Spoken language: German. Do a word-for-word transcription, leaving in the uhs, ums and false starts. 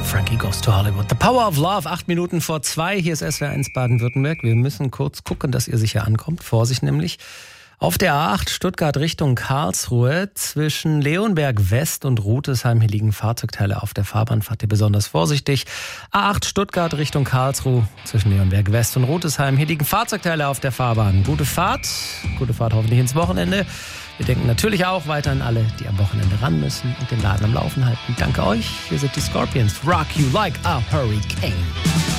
Frankie Goes to Hollywood. The Power of Love, acht Minuten vor zwei. Hier ist S W R eins Baden-Württemberg. Wir müssen kurz gucken, dass ihr sicher ankommt. Vorsicht nämlich. Auf der A acht Stuttgart Richtung Karlsruhe zwischen Leonberg West und Rutesheim, hier liegen Fahrzeugteile auf der Fahrbahn. Fahrt ihr besonders vorsichtig. A acht Stuttgart Richtung Karlsruhe zwischen Leonberg West und Rutesheim, hier liegen Fahrzeugteile auf der Fahrbahn. Gute Fahrt, gute Fahrt hoffentlich ins Wochenende. Wir denken natürlich auch weiter an alle, die am Wochenende ran müssen und den Laden am Laufen halten. Danke euch. Hier sind die Scorpions. Rock you like a hurricane.